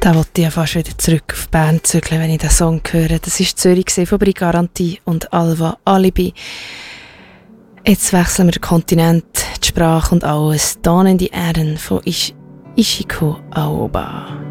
Da wollte ich ja fast wieder zurück auf Bern zügeln, wenn ich den Song höre. Das war Zürich von Brigaranti und Alva Alibi. Jetzt wechseln wir den Kontinent, die Sprache und alles. Dann in die Erden von Ishiko Aoba.